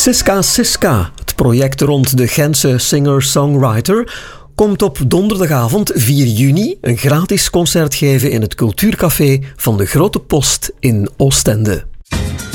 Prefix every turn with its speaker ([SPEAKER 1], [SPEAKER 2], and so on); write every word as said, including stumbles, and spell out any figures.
[SPEAKER 1] Siska Siska, het project rond de Gentse singer-songwriter, komt op donderdagavond vier juni een gratis concert geven in het Cultuurcafé van de Grote Post in Oostende.